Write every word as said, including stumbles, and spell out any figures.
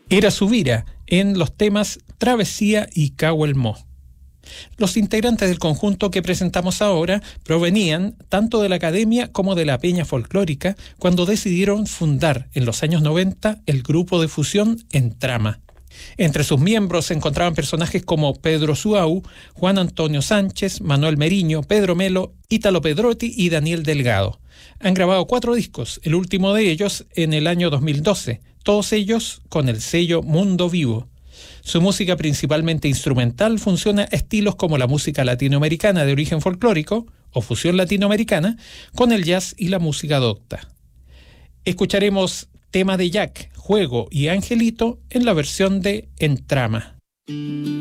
Era Subira en los temas Travesía y Cahuelmó. Los integrantes del conjunto que presentamos ahora provenían tanto de la academia como de la peña folclórica cuando decidieron fundar en los años noventa el grupo de fusión Entrama. Entre sus miembros se encontraban personajes como Pedro Suau, Juan Antonio Sánchez, Manuel Meriño, Pedro Melo, Ítalo Pedrotti y Daniel Delgado. Han grabado cuatro discos, el último de ellos en el año dos mil doce, todos ellos con el sello Mundo Vivo. Su música, principalmente instrumental, funciona a estilos como la música latinoamericana de origen folclórico o fusión latinoamericana con el jazz y la música docta. Escucharemos tema de Jack, Juego y Angelito en la versión de Entrama.